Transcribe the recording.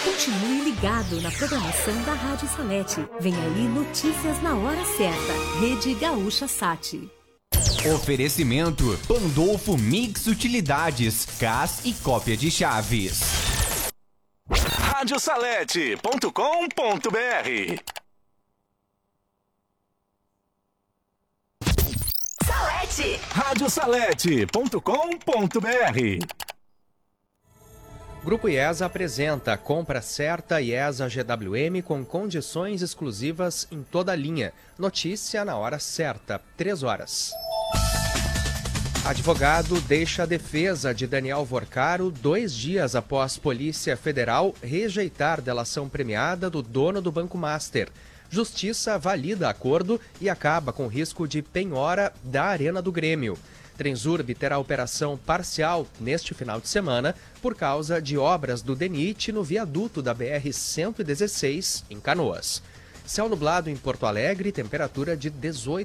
Continue ligado na programação da Rádio Salete. Vem aí notícias na hora certa. Rede Gaúcha Sat. Oferecimento Pandolfo Mix Utilidades, CAS e cópia de chaves. Radiosalete.com.br Salete. Radiosalete.com.br Grupo IESA apresenta Compra Certa IESA GWM com condições exclusivas em toda a linha. Notícia na hora certa, 3 horas. Advogado deixa a defesa de Daniel Vorcaro 2 dias após Polícia Federal rejeitar delação premiada do dono do Banco Master. Justiça valida acordo e acaba com risco de penhora da Arena do Grêmio. Transurb terá operação parcial neste final de semana por causa de obras do DENIT no viaduto da BR-116, em Canoas. Céu nublado em Porto Alegre, temperatura de 18